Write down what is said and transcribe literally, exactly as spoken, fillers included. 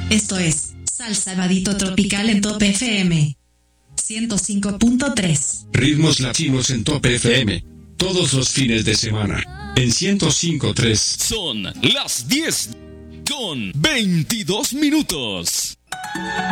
Esto es Salsa Vadito Tropical en Top F M ciento cinco punto tres. Ritmos latinos en Top F M. Todos los fines de semana. En ciento cinco punto tres. Son las diez con veintidós minutos.